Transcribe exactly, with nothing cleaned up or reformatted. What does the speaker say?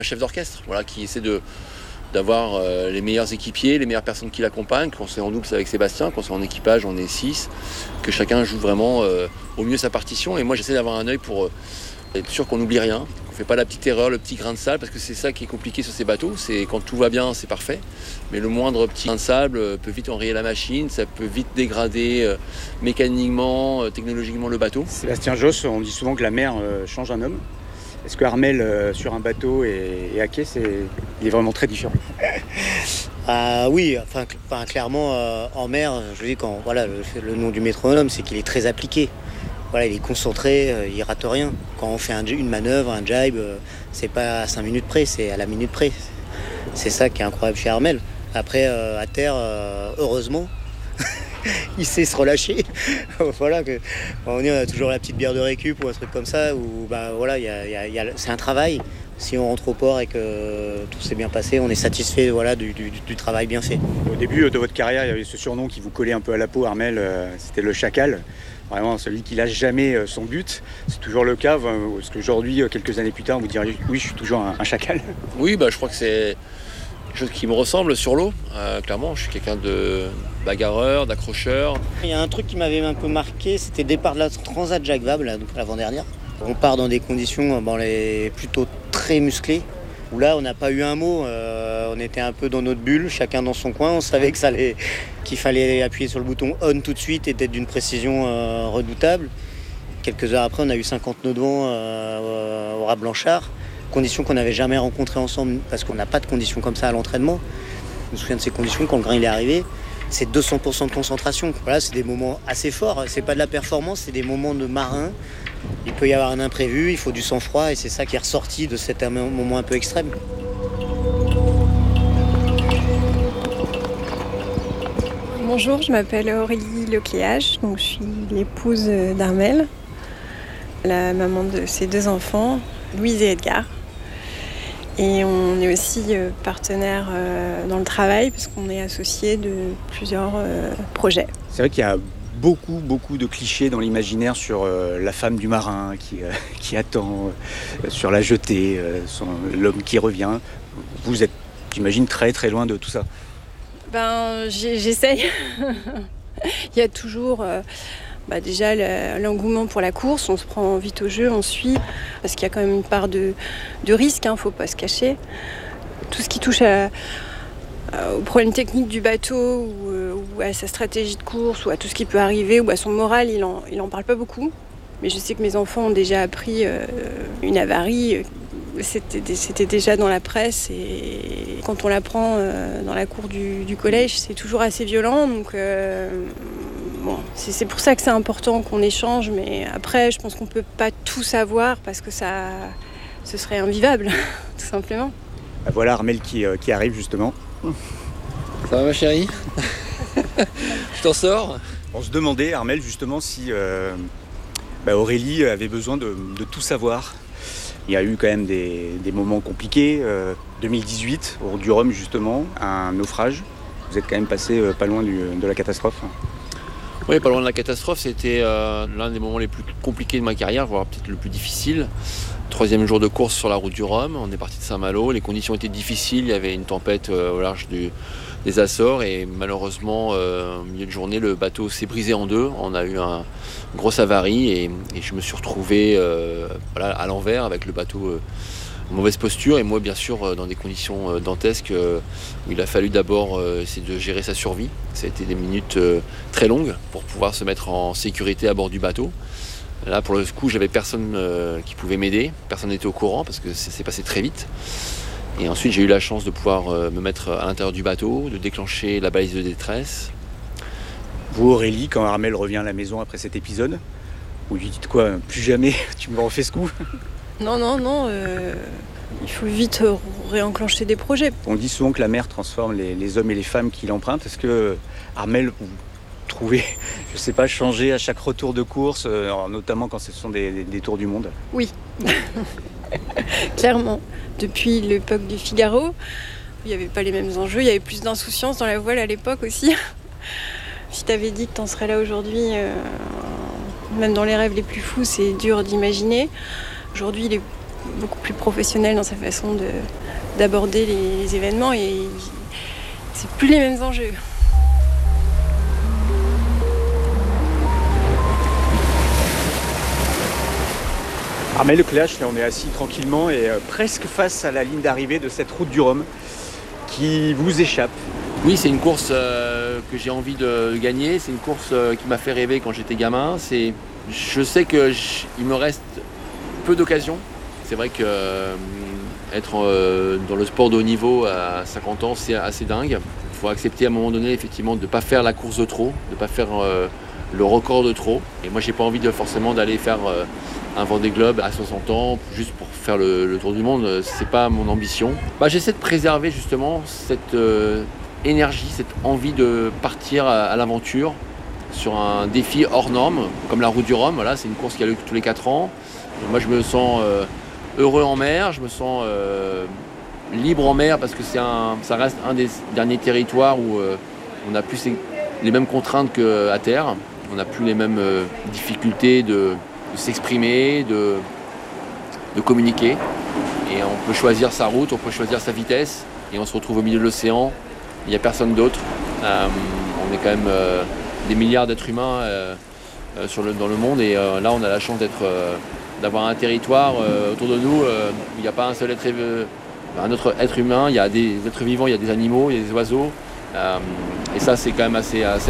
Un chef d'orchestre, voilà, qui essaie de, d'avoir euh, les meilleurs équipiers, les meilleures personnes qui l'accompagnent. Quand c'est en double, c'est avec Sébastien. Quand c'est en équipage, on est six. Que chacun joue vraiment euh, au mieux sa partition. Et moi, j'essaie d'avoir un œil pour euh, être sûr qu'on n'oublie rien. Qu'on ne fait pas la petite erreur, le petit grain de sable, parce que c'est ça qui est compliqué sur ces bateaux. C'est quand tout va bien, c'est parfait. Mais le moindre petit grain de sable euh, peut vite enrayer la machine. Ça peut vite dégrader euh, mécaniquement, euh, technologiquement le bateau. Sébastien Josse, on dit souvent que la mer euh, change un homme. Est-ce que Armel euh, sur un bateau et, et à quai, c'est, il est vraiment très différent? Ah oui, enfin, cl- enfin clairement euh, en mer, je dis quand voilà le, le nom du métronome, c'est qu'il est très appliqué. Voilà, il est concentré, euh, il rate rien. Quand on fait un, une manœuvre, un jibe, euh, c'est pas à cinq minutes près, c'est à la minute près. C'est ça qui est incroyable chez Armel. Après euh, à terre, euh, heureusement, il sait se relâcher. Voilà, que, on a toujours la petite bière de récup ou un truc comme ça, où bah, voilà, y a, y a, y a, c'est un travail. Si on rentre au port et que tout s'est bien passé, on est satisfait voilà, du, du, du travail bien fait. Au début de votre carrière, il y avait ce surnom qui vous collait un peu à la peau, Armel, euh, c'était le chacal. Vraiment celui qui lâche jamais euh, son but. C'est toujours le cas, euh, parce qu'aujourd'hui, euh, quelques années plus tard, vous diriez oui, je suis toujours un, un chacal. Oui, bah, je crois que c'est quelque chose qui me ressemble sur l'eau. Euh, clairement, je suis quelqu'un de bagarreur, d'accrocheur. Il y a un truc qui m'avait un peu marqué, c'était le départ de la Transat Jacques Vabre, là, donc l'avant-dernière. On part dans des conditions bon, les plutôt très musclées, où là on n'a pas eu un mot, euh, on était un peu dans notre bulle, chacun dans son coin, on savait que ça allait, qu'il fallait appuyer sur le bouton on tout de suite et d'être d'une précision euh, redoutable. Quelques heures après, on a eu cinquante nœuds de vent euh, au ras Blanchard, conditions qu'on n'avait jamais rencontrées ensemble parce qu'on n'a pas de conditions comme ça à l'entraînement. Je me souviens de ces conditions quand le grain il est arrivé. C'est deux cents pour cent de concentration. Voilà, c'est des moments assez forts. C'est pas de la performance, c'est des moments de marin. Il peut y avoir un imprévu, il faut du sang-froid et c'est ça qui est ressorti de cet moment un peu extrême. Bonjour, je m'appelle Aurélie Lecléage, donc je suis l'épouse d'Armel, la maman de ses deux enfants, Louise et Edgar. Et on est aussi partenaires dans le travail parce qu'on est associés de plusieurs projets. C'est vrai qu'il y a beaucoup, beaucoup de clichés dans l'imaginaire sur euh, la femme du marin qui, euh, qui attend, euh, sur la jetée, euh, son, l'homme qui revient. Vous êtes, j'imagine, très très loin de tout ça. Ben, j'essaye. Il y a toujours euh, bah déjà l'engouement pour la course, on se prend vite au jeu, on suit, parce qu'il y a quand même une part de, de risque, hein, faut pas se cacher. Tout ce qui touche à aux problèmes techniques du bateau ou, euh, ou à sa stratégie de course ou à tout ce qui peut arriver ou à son moral, il en, il en parle pas beaucoup. Mais je sais que mes enfants ont déjà appris euh, une avarie, c'était, c'était déjà dans la presse et quand on l'apprend euh, dans la cour du, du collège, c'est toujours assez violent. Donc euh, bon, c'est, c'est pour ça que c'est important qu'on échange, mais après je pense qu'on peut pas tout savoir parce que ça, ce serait invivable, tout simplement. Voilà Armel qui, euh, qui arrive justement. Ça va ma chérie? Je t'en sors? On se demandait, Armel, justement, si euh, bah Aurélie avait besoin de, de tout savoir. Il y a eu quand même des, des moments compliqués. Euh, deux mille dix-huit, au du Rhum, justement, un naufrage. Vous êtes quand même passé euh, pas loin du, de la catastrophe. Oui, pas loin de la catastrophe. C'était euh, l'un des moments les plus compliqués de ma carrière, voire peut-être le plus difficile. Troisième jour de course sur la route du Rhum, on est parti de Saint-Malo, les conditions étaient difficiles, il y avait une tempête euh, au large du, des Açores et malheureusement euh, au milieu de journée le bateau s'est brisé en deux, on a eu un, une grosse avarie et, et je me suis retrouvé euh, voilà, à l'envers avec le bateau euh, en mauvaise posture et moi bien sûr euh, dans des conditions euh, dantesques euh, où il a fallu d'abord euh, essayer de gérer sa survie. Ça a été des minutes euh, très longues pour pouvoir se mettre en sécurité à bord du bateau. Là, pour le coup, j'avais personne euh, qui pouvait m'aider. Personne n'était au courant parce que c'est, c'est passé très vite. Et ensuite, j'ai eu la chance de pouvoir euh, me mettre à l'intérieur du bateau, de déclencher la balise de détresse. Vous, Aurélie, quand Armel revient à la maison après cet épisode, vous lui dites quoi? Plus jamais tu me refais ce coup? Non, non, non. Euh, il faut vite réenclencher des projets. On dit souvent que la mer transforme les, les hommes et les femmes qui l'empruntent. Est-ce que Armel, vous trouvez, je sais pas, changer à chaque retour de course, euh, notamment quand ce sont des, des, des tours du monde? Oui, clairement. Depuis l'époque du Figaro, il n'y avait pas les mêmes enjeux, il y avait plus d'insouciance dans la voile à l'époque aussi. Si t'avais dit que t'en serais là aujourd'hui, euh, même dans les rêves les plus fous, c'est dur d'imaginer. Aujourd'hui, il est beaucoup plus professionnel dans sa façon de, d'aborder les, les événements et c'est plus les mêmes enjeux. Armelle Lecléache, là on est assis tranquillement et euh, presque face à la ligne d'arrivée de cette route du Rhum qui vous échappe. Oui, c'est une course euh, que j'ai envie de gagner, c'est une course euh, qui m'a fait rêver quand j'étais gamin. C'est, je sais qu'il me reste peu d'occasions. C'est vrai que euh, être euh, dans le sport de haut niveau à cinquante ans, c'est assez dingue. Il faut accepter à un moment donné effectivement de ne pas faire la course de trop, de ne pas faire euh, le record de trop. Et moi j'ai pas envie de forcément d'aller faire euh, un Vendée Globe à soixante ans juste pour faire le, le tour du monde, c'est pas mon ambition. Bah, j'essaie de préserver justement cette euh, énergie, cette envie de partir à, à l'aventure sur un défi hors norme, comme la Route du Rhum. Voilà, c'est une course qui a lieu tous les quatre ans. Et moi je me sens euh, heureux en mer, je me sens euh, libre en mer parce que c'est un, ça reste un des derniers territoires où euh, on n'a plus les mêmes contraintes qu'à terre. On n'a plus les mêmes euh, difficultés de de s'exprimer, de, de communiquer. Et on peut choisir sa route, on peut choisir sa vitesse. Et on se retrouve au milieu de l'océan, il n'y a personne d'autre. Euh, on est quand même euh, des milliards d'êtres humains euh, euh, sur le, dans le monde. Et euh, là, on a la chance d'être, euh, d'avoir un territoire euh, autour de nous euh, où il n'y a pas un seul être, euh, un autre être humain. Il y a des êtres vivants, il y a des animaux, il y a des oiseaux. Euh, et ça, c'est quand même assez, assez